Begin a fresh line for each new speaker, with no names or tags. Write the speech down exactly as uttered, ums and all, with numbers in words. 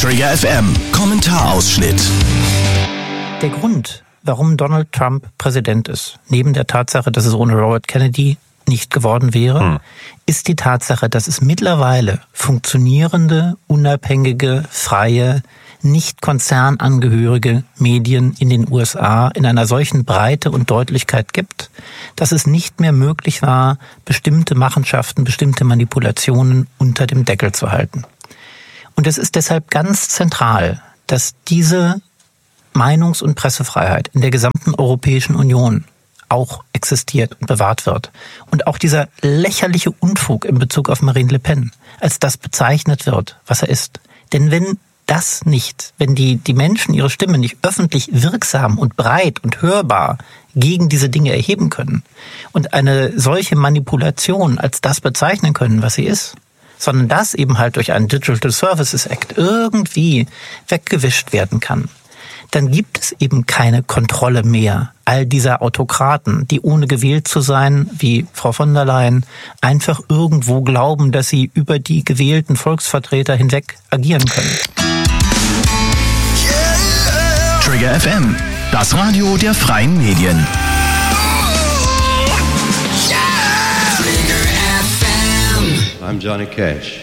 Trigger F M Kommentarausschnitt.
Der Grund, warum Donald Trump Präsident ist, neben der Tatsache, dass es ohne Robert Kennedy nicht geworden wäre, hm. ist die Tatsache, dass es mittlerweile funktionierende, unabhängige, freie, nicht konzernangehörige Medien in den U S A in einer solchen Breite und Deutlichkeit gibt, dass es nicht mehr möglich war, bestimmte Machenschaften, bestimmte Manipulationen unter dem Deckel zu halten. Und es ist deshalb ganz zentral, dass diese Meinungs- und Pressefreiheit in der gesamten Europäischen Union auch existiert und bewahrt wird. Und auch dieser lächerliche Unfug in Bezug auf Marine Le Pen als das bezeichnet wird, was er ist. Denn wenn das nicht, wenn die, die Menschen ihre Stimme nicht öffentlich wirksam und breit und hörbar gegen diese Dinge erheben können und eine solche Manipulation als das bezeichnen können, was sie ist, sondern das eben halt durch einen Digital Services Act irgendwie weggewischt werden kann, dann gibt es eben keine Kontrolle mehr all dieser Autokraten, die ohne gewählt zu sein, wie Frau von der Leyen, einfach irgendwo glauben, dass sie über die gewählten Volksvertreter hinweg agieren können.
Trigger F M, das Radio der freien Medien.
I'm Johnny Cash.